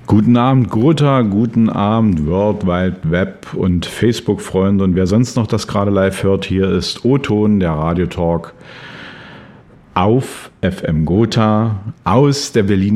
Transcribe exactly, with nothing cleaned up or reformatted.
Guten Abend Gotha, guten Abend World Wide Web und Facebook-Freunde und wer sonst noch das gerade live hört, hier ist O-Ton, der Radiotalk auf F M Gotha aus der Berliner